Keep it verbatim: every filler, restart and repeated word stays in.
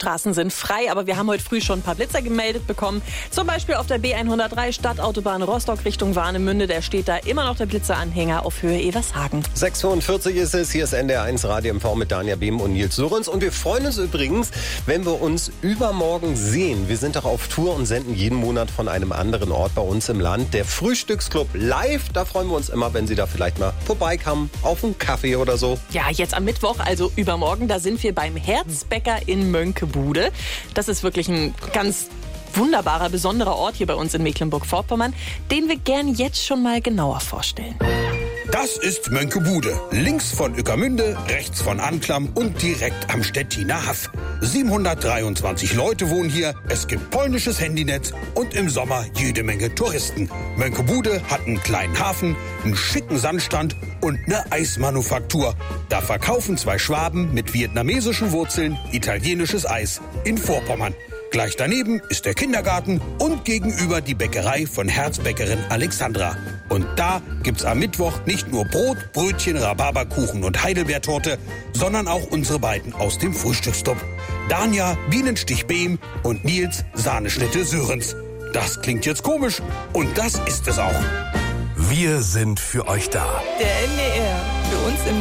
Straßen sind frei, aber wir haben heute früh schon ein paar Blitzer gemeldet bekommen. Zum Beispiel auf der B hundertdrei Stadtautobahn Rostock Richtung Warnemünde. Der steht da immer noch der Blitzeranhänger auf Höhe Evershagen. sechs Uhr fünfundvierzig ist es. Hier ist N D R eins Radio M V mit Danja Behm und Nils Surens. Und wir freuen uns übrigens, wenn wir uns übermorgen sehen. Wir sind doch auf Tour und senden jeden Monat von einem anderen Ort bei uns im Land. Der Frühstücksclub live. Da freuen wir uns immer, wenn Sie da vielleicht mal vorbeikommen auf einen Kaffee oder so. Ja, jetzt am Mittwoch, also übermorgen, da sind wir beim Herzbäcker in Mönckebude. Das ist wirklich ein ganz wunderbarer, besonderer Ort hier bei uns in Mecklenburg-Vorpommern, den wir gern jetzt schon mal genauer vorstellen. Das ist Mönckebude. Links von Ueckermünde, rechts von Anklam und direkt am Stettiner Haff. siebenhundertdreiundzwanzig Leute wohnen hier, es gibt polnisches Handynetz und im Sommer jede Menge Touristen. Mönckebude hat einen kleinen Hafen, einen schicken Sandstrand und eine Eismanufaktur. Da verkaufen zwei Schwaben mit vietnamesischen Wurzeln italienisches Eis in Vorpommern. Gleich daneben ist der Kindergarten und gegenüber die Bäckerei von Herzbäckerin Alexandra. Und da gibt's am Mittwoch nicht nur Brot, Brötchen, Rhabarberkuchen und Heidelbeertorte, sondern auch unsere beiden aus dem Frühstücksclub. Danja Bienenstich Behm und Nils Sahneschnitte Sörens. Das klingt jetzt komisch und das ist es auch. Wir sind für euch da. Der N D R, für uns im